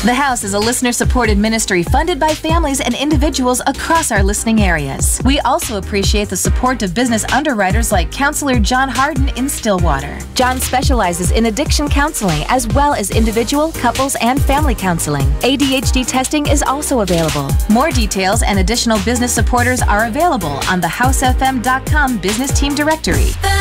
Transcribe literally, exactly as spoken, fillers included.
The House is a listener-supported ministry funded by families and individuals across our listening areas. We also appreciate the support of business underwriters like Counselor John Harden in Stillwater. John specializes in addiction counseling as well as individual, couples, and family counseling. A D H D testing is also available. More details and additional business supporters are available on the house f m dot com business team directory.